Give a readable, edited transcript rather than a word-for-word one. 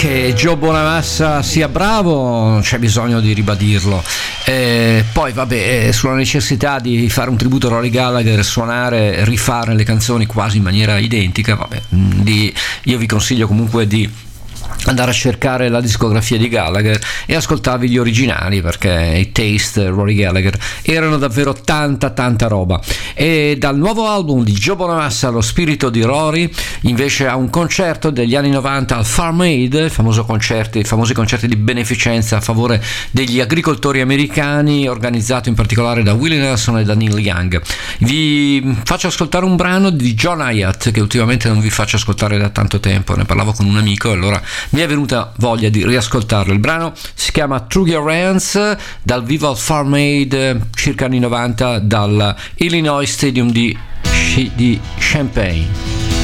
che Joe Bonamassa sia bravo non c'è bisogno di ribadirlo. Poi vabbè, sulla necessità di fare un tributo a Rory Gallagher, suonare, rifare le canzoni quasi in maniera identica, vabbè, io vi consiglio comunque di andare a cercare la discografia di Gallagher e ascoltarvi gli originali, perché i Taste, Rory Gallagher, erano davvero tanta roba. E dal nuovo album di Joe Bonamassa, Lo spirito di Rory, invece ha un concerto degli anni 90 al Farm Aid, famosi concerti di beneficenza a favore degli agricoltori americani, organizzato in particolare da Willie Nelson e da Neil Young. Vi faccio ascoltare un brano di John Hiatt che ultimamente non vi faccio ascoltare da tanto tempo, ne parlavo con un amico e allora mi è venuta voglia di riascoltarlo. Il brano si chiama Through Your Hands, dal vivo al Farm Aid circa anni 90 dal Illinois Stadium di Champaign.